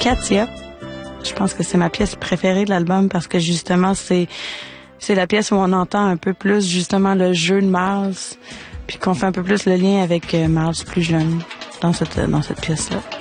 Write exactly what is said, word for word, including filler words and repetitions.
Katia. Je pense que c'est ma pièce préférée de l'album parce que justement, c'est c'est la pièce où on entend un peu plus justement le jeu de Miles, puis qu'on fait un peu plus le lien avec euh, Miles plus jeune dans cette dans cette pièce-là.